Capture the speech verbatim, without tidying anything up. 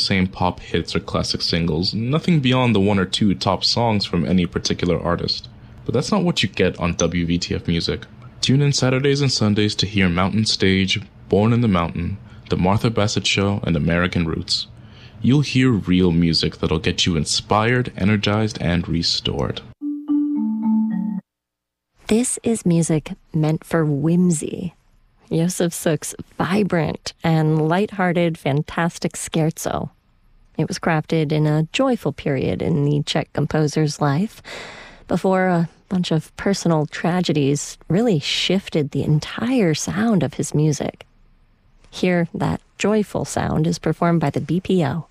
same pop hits or classic singles, nothing beyond the one or two top songs from any particular artist. But that's not what you get on W V T F Music. Tune in Saturdays and Sundays to hear Mountain Stage, Born in the Mountain, The Martha Bassett Show, and American Roots. You'll hear real music that'll get you inspired, energized, and restored. This is music meant for whimsy. Yosef Suk's vibrant and lighthearted fantastic scherzo. It was crafted in a joyful period in the Czech composer's life, before a bunch of personal tragedies really shifted the entire sound of his music. Here, that joyful sound is performed by the B P O.